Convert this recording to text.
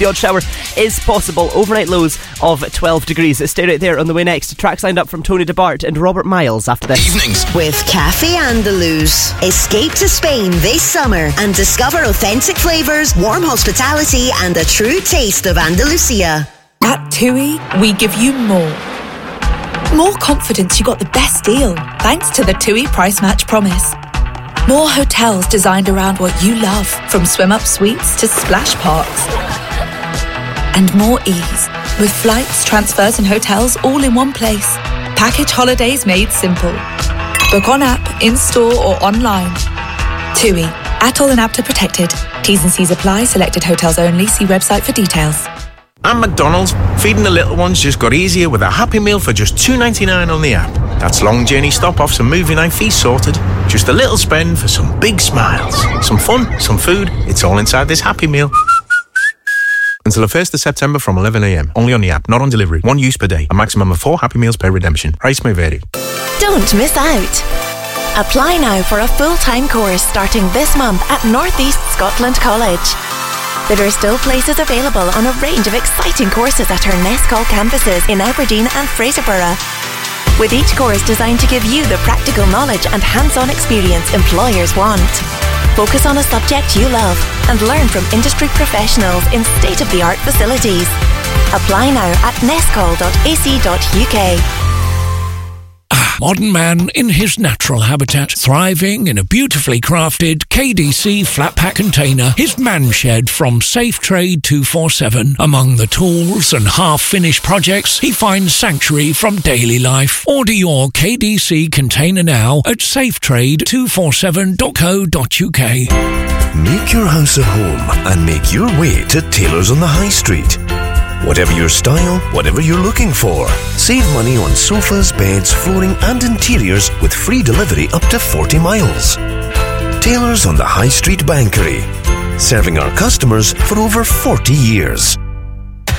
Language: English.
The odd shower is possible. Overnight lows of 12 degrees. Stay right there on the way next. Tracks lined up from Tony DeBart and Robert Miles after this. Evenings with Café Andaluz. Escape to Spain this summer and discover authentic flavours, warm hospitality and a true taste of Andalusia. At TUI, we give you more. More confidence you got the best deal, thanks to the TUI Price Match Promise. More hotels designed around what you love, from swim-up suites to splash parks. And more ease, with flights, transfers and hotels all in one place. Package holidays made simple. Book on app, in-store or online. TUI. ATOL and APTA protected. T's and C's apply. Selected hotels only. See website for details. and McDonald's, feeding the little ones just got easier with a Happy Meal for just $2.99 on the app. That's long journey stop-offs and movie night fees sorted. Just a little spend for some big smiles. Some fun, some food, it's all inside this Happy Meal. Until the 1st of September from 11 a.m. Only on the app, not on delivery. One use per day. A maximum of 4 Happy Meals per redemption. Price may vary. Don't miss out. Apply now for a full-time course starting this month at North East Scotland College. There are still places available on a range of exciting courses at our Nescol campuses in Aberdeen and Fraserburgh. With each course designed to give you the practical knowledge and hands-on experience employers want. Focus on a subject you love and learn from industry professionals in state-of-the-art facilities. Apply now at nescol.ac.uk. Modern man in his natural habitat, thriving in a beautifully crafted KDC flat pack container, his man shed from Safe Trade 247. Among the tools and half-finished projects, he finds sanctuary from daily life. Order your KDC container now at safetrade247.co.uk. Make your house a home and make your way to Taylor's on the High Street. Whatever your style, whatever you're looking for, save money on sofas, beds, flooring and interiors with free delivery up to 40 miles. Taylor's on the High Street Bankery, serving our customers for over 40 years.